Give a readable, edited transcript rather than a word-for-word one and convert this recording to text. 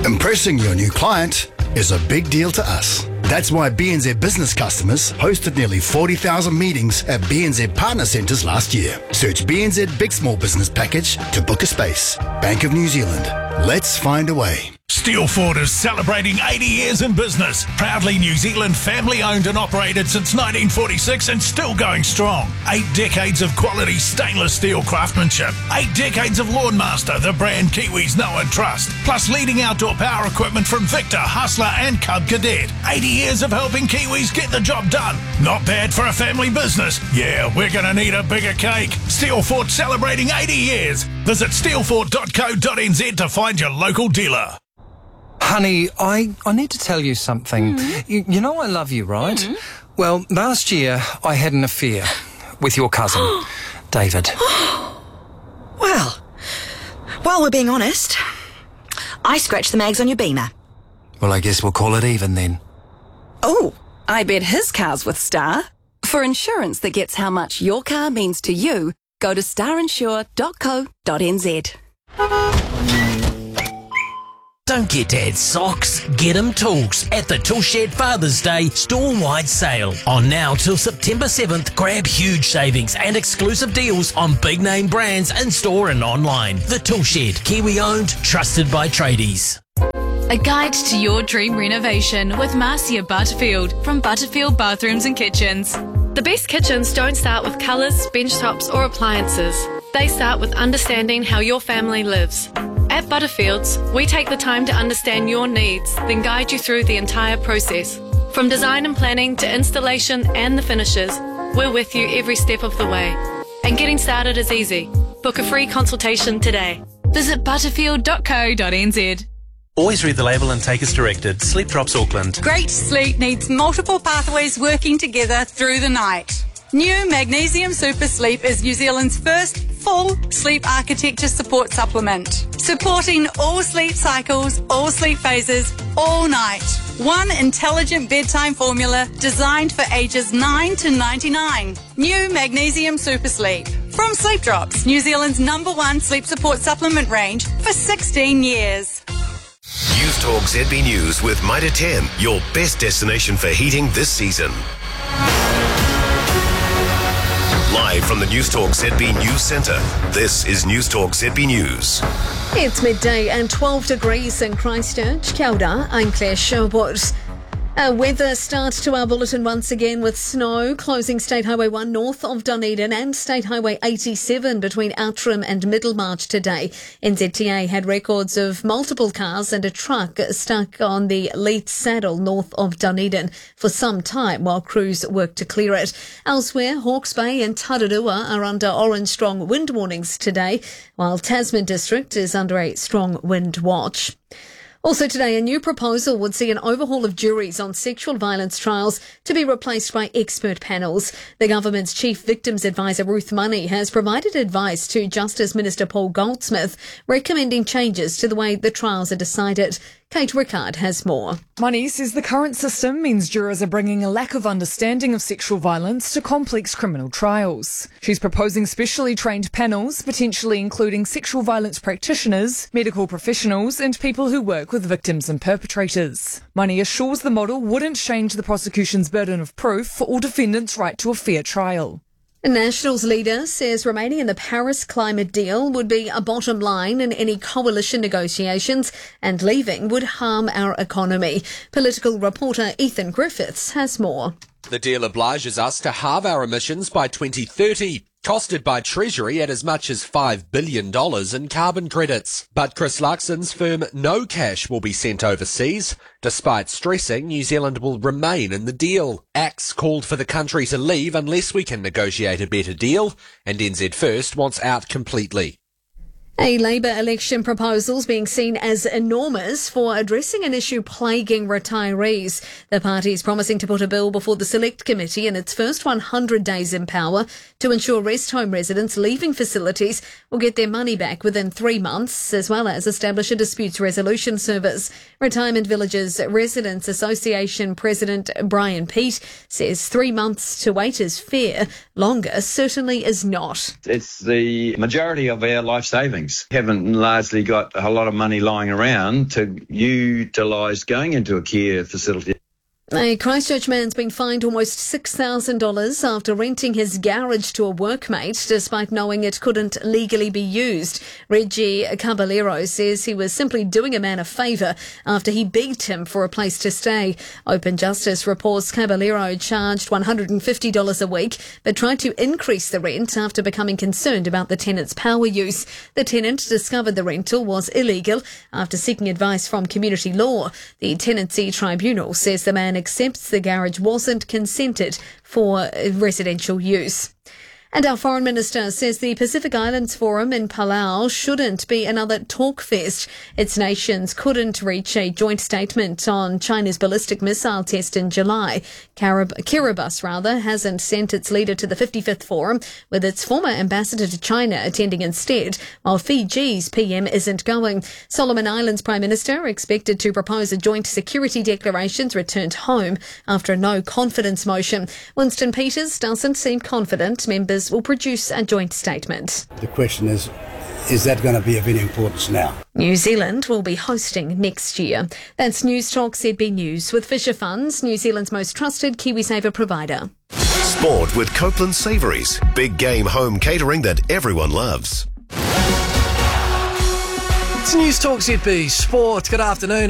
Impressing your new client is a big deal to us. That's why BNZ business customers hosted nearly 40,000 meetings at BNZ Partner Centres last year. Search BNZ Big Small Business Package to book a space. Bank of New Zealand. Let's find a way. Steelfort is celebrating 80 years in business. Proudly New Zealand family owned and operated since 1946 and still going strong. 8 decades of quality stainless steel craftsmanship. 8 decades of Lawnmaster, the brand Kiwis know and trust. Plus leading outdoor power equipment from Victor, Hustler and Cub Cadet. 80 years of helping Kiwis get the job done. Not bad for a family business. Yeah, we're going to need a bigger cake. Steelfort celebrating 80 years. Visit steelfort.co.nz to find your local dealer. Honey, I need to tell you something. You know I love you, right? Well, last year I had an affair with your cousin, David. Well, we're being honest. I scratched the mags on your Beamer. Well, I guess we'll call it even then. Oh, I bet his car's with Star. For insurance that gets how much your car means to you, go to starinsure.co.nz. Don't get Dad socks, get him tools at the Toolshed Father's Day store-wide sale. On now till September 7th, grab huge savings and exclusive deals on big-name brands in-store and online. The Toolshed, Kiwi-owned, trusted by tradies. A guide to your dream renovation with Marcia Butterfield from Butterfield Bathrooms and Kitchens. The best kitchens don't start with colours, bench tops or appliances. They start with understanding how your family lives. At Butterfields, we take the time to understand your needs, then guide you through the entire process. From design and planning to installation and the finishes, we're with you every step of the way. And getting started is easy. Book a free consultation today. Visit butterfield.co.nz. Always read the label and take as directed. Sleep Drops Auckland. Great sleep needs multiple pathways working together through the night. New Magnesium Super Sleep is New Zealand's first full sleep architecture support supplement, supporting all sleep cycles, all sleep phases, all night. One intelligent bedtime formula designed for ages 9 to 99. New Magnesium Super Sleep. From Sleep Drops, New Zealand's #1 sleep support supplement range for 16 years. News Talk ZB News with Mitre 10, your best destination for heating this season. Live from the News Talk ZB News Centre, this is News Talk ZB News. It's midday and 12 degrees in Christchurch. Kia ora, I'm Claire Sherwood. Weather starts to our bulletin once again with snow closing State Highway 1 north of Dunedin and State Highway 87 between Outram and Middlemarch today. NZTA had records of multiple cars and a truck stuck on the Leith Saddle north of Dunedin for some time while crews worked to clear it. Elsewhere, Hawke's Bay and Tararua are under orange strong wind warnings today, while Tasman District is under a strong wind watch. Also today, a new proposal would see an overhaul of juries on sexual violence trials to be replaced by expert panels. The government's chief victims advisor, Ruth Money, has provided advice to Justice Minister Paul Goldsmith, recommending changes to the way the trials are decided. Kate Rickard has more. Money says the current system means jurors are bringing a lack of understanding of sexual violence to complex criminal trials. She's proposing specially trained panels, potentially including sexual violence practitioners, medical professionals and people who work with victims and perpetrators. Money assures the model wouldn't change the prosecution's burden of proof or defendants' right to a fair trial. A Nationals leader says remaining in the Paris climate deal would be a bottom line in any coalition negotiations and leaving would harm our economy. Political reporter Ethan Griffiths has more. The deal obliges us to halve our emissions by 2030, costed by Treasury at as much as $5 billion in carbon credits. But Chris Luxon's firm No Cash will be sent overseas. Despite stressing, New Zealand will remain in the deal. Axe called for the country to leave unless we can negotiate a better deal, and NZ First wants out completely. A Labour election proposal is being seen as enormous for addressing an issue plaguing retirees. The party is promising to put a bill before the Select Committee in its first 100 days in power to ensure rest home residents leaving facilities will get their money back within 3 months, as well as establish a disputes resolution service. Retirement Villages Residents Association President Brian Peat says 3 months to wait is fair. Longer certainly is not. It's the majority of our life savings. flags. Haven't largely got a lot of money lying around to utilise going into a care facility. A Christchurch man's been fined almost $6,000 after renting his garage to a workmate despite knowing it couldn't legally be used. Reggie Caballero says he was simply doing a man a favour after he begged him for a place to stay. Open Justice reports Caballero charged $150 a week but tried to increase the rent after becoming concerned about the tenant's power use. The tenant discovered the rental was illegal after seeking advice from community law. The Tenancy Tribunal says the man accepts the garage wasn't consented for residential use. And our Foreign Minister says the Pacific Islands Forum in Palau shouldn't be another talk fest. Its nations couldn't reach a joint statement on China's ballistic missile test in July. Kiribati hasn't sent its leader to the 55th Forum, with its former ambassador to China attending instead, while Fiji's PM isn't going. Solomon Islands Prime Minister expected to propose a joint security declarations returned home after a no-confidence motion. Winston Peters doesn't seem confident members will produce a joint statement. The question is that going to be of any importance now? New Zealand will be hosting next year. That's News Talk ZB News with Fisher Funds, New Zealand's most trusted KiwiSaver provider. Sport with Copeland Savouries. Big game home catering that everyone loves. It's News Talk ZB Sport. Good afternoon.